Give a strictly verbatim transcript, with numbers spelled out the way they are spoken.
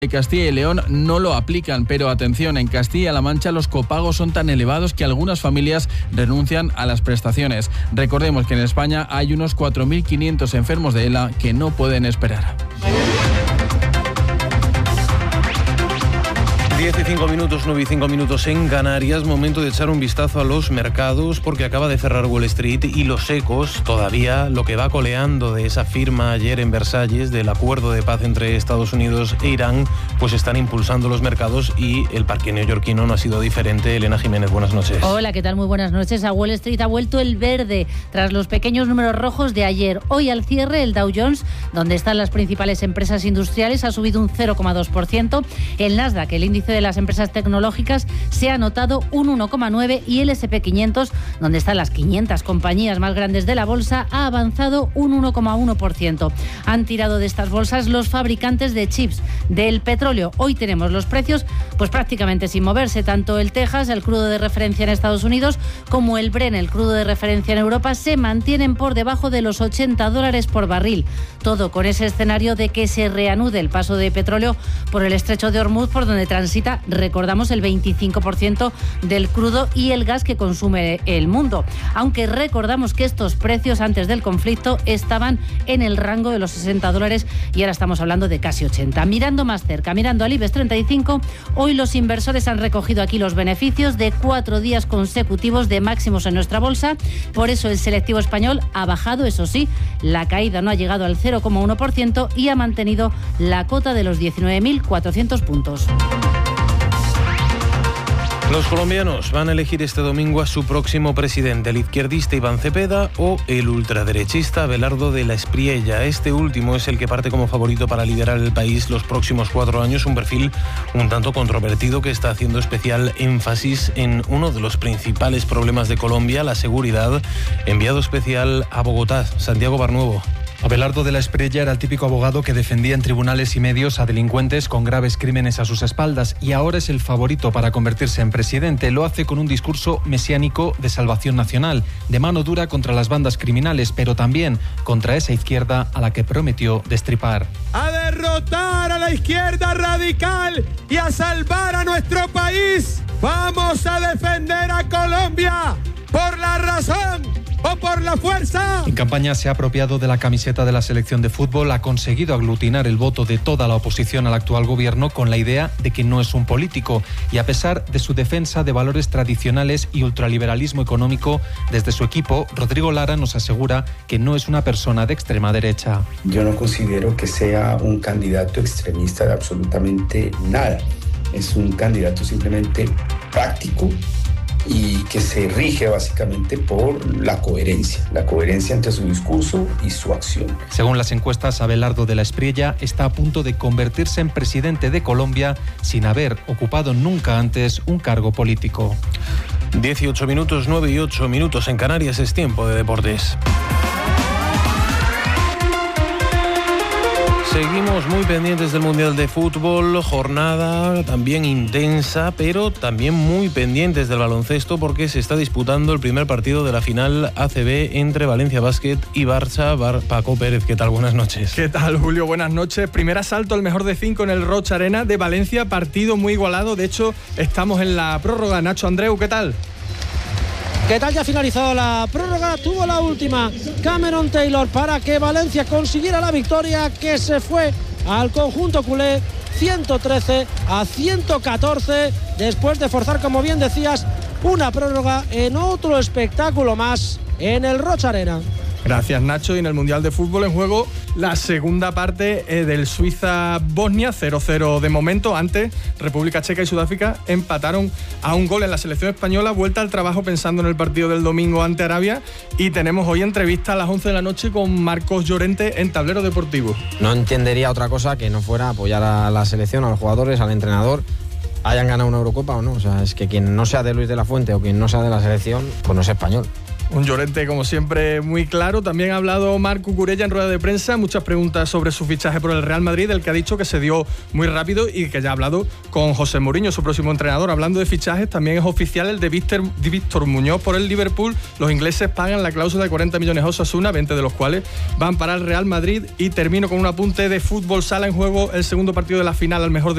Castilla y León no lo aplican, pero atención, en Castilla-La Mancha los copagos son tan elevados que algunas familias renuncian a las prestaciones. Recordemos que en España hay unos cuatro mil quinientos enfermos de ELA que no pueden esperar. diez y cinco minutos, nueve y cinco minutos en Canarias. Momento de echar un vistazo a los mercados porque acaba de cerrar Wall Street y los ecos, todavía lo que va coleando de esa firma ayer en Versalles del acuerdo de paz entre Estados Unidos e Irán, pues están impulsando los mercados y el parque neoyorquino no ha sido diferente. Elena Jiménez, buenas noches. Hola, ¿qué tal? Muy buenas noches. A Wall Street ha vuelto el verde tras los pequeños números rojos de ayer. Hoy al cierre el Dow Jones, donde están las principales empresas industriales, ha subido un cero coma dos por ciento. El Nasdaq, el índice de las empresas tecnológicas, se ha anotado un uno coma nueve por ciento y el ese pe quinientos, donde están las quinientas compañías más grandes de la bolsa, ha avanzado un uno coma uno por ciento. Han tirado de estas bolsas los fabricantes de chips del petróleo. Hoy tenemos los precios pues prácticamente sin moverse. Tanto el Texas, el crudo de referencia en Estados Unidos, como el Brent, el crudo de referencia en Europa, se mantienen por debajo de los ochenta dólares por barril. Todo con ese escenario de que se reanude el paso de petróleo por el estrecho de Hormuz, por donde transita, recordamos, el veinticinco por ciento del crudo y el gas que consume el mundo. Aunque recordamos que estos precios antes del conflicto estaban en el rango de los sesenta dólares y ahora estamos hablando de casi ochenta. Mirando más cerca, mirando al IBEX treinta y cinco, hoy los inversores han recogido aquí los beneficios de cuatro días consecutivos de máximos en nuestra bolsa. Por eso el selectivo español ha bajado, eso sí, la caída no ha llegado al cero coma uno por ciento y ha mantenido la cota de los diecinueve mil cuatrocientos puntos. Los colombianos van a elegir este domingo a su próximo presidente, el izquierdista Iván Cepeda o el ultraderechista Abelardo de la Espriella. Este último es el que parte como favorito para liderar el país los próximos cuatro años, un perfil un tanto controvertido que está haciendo especial énfasis en uno de los principales problemas de Colombia, la seguridad. Enviado especial a Bogotá, Santiago Barnuevo. Abelardo de la Espriella era el típico abogado que defendía en tribunales y medios a delincuentes con graves crímenes a sus espaldas y ahora es el favorito para convertirse en presidente. Lo hace con un discurso mesiánico de salvación nacional, de mano dura contra las bandas criminales, pero también contra esa izquierda a la que prometió destripar. A derrotar a la izquierda radical y a salvar a nuestro país. Vamos a defender a Colombia por la razón o por la fuerza. En campaña se ha apropiado de la camiseta de la selección de fútbol, ha conseguido aglutinar el voto de toda la oposición al actual gobierno con la idea de que no es un político y a pesar de su defensa de valores tradicionales y ultraliberalismo económico, desde su equipo, Rodrigo Lara nos asegura que no es una persona de extrema derecha. Yo no considero que sea un candidato extremista de absolutamente nada. Es un candidato simplemente práctico y que se rige básicamente por la coherencia, la coherencia entre su discurso y su acción. Según las encuestas, Abelardo de la Espriella está a punto de convertirse en presidente de Colombia sin haber ocupado nunca antes un cargo político. dieciocho minutos, nueve y ocho minutos en Canarias, es tiempo de deportes. Seguimos muy pendientes del Mundial de Fútbol, jornada también intensa, pero también muy pendientes del baloncesto porque se está disputando el primer partido de la final A C B entre Valencia Basket y Barça. Bar- Paco Pérez, ¿qué tal? Buenas noches. ¿Qué tal, Julio? Buenas noches. Primer asalto al mejor de cinco en el Roig Arena de Valencia, partido muy igualado. De hecho, estamos en la prórroga. Nacho Andreu, ¿qué tal? ¿Qué tal? Ya ha finalizado la prórroga, tuvo la última Cameron Taylor para que Valencia consiguiera la victoria que se fue al conjunto culé ciento trece a ciento catorce después de forzar, como bien decías, una prórroga en otro espectáculo más en el Roig Arena. Gracias, Nacho. Y en el Mundial de Fútbol en juego la segunda parte eh, del Suiza-Bosnia, cero cero de momento. Antes, República Checa y Sudáfrica empataron a un gol en la selección española. Vuelta al trabajo pensando en el partido del domingo ante Arabia. Y tenemos hoy entrevista a las once de la noche con Marcos Llorente en Tablero Deportivo. No entendería otra cosa que no fuera apoyar a la selección, a los jugadores, al entrenador, hayan ganado una Eurocopa o no. O sea, es que quien no sea de Luis de la Fuente o quien no sea de la selección, pues no es español. Un Llorente, como siempre, muy claro. También ha hablado Marc Cucurella en rueda de prensa. Muchas preguntas sobre su fichaje por el Real Madrid, el que ha dicho que se dio muy rápido y que ya ha hablado con José Mourinho, su próximo entrenador. Hablando de fichajes, también es oficial el de Víctor, de Víctor Muñoz por el Liverpool. Los ingleses pagan la cláusula de cuarenta millones a Osasuna, veinte de los cuales van para el Real Madrid. Y termino con un apunte de fútbol sala en juego, el segundo partido de la final al mejor de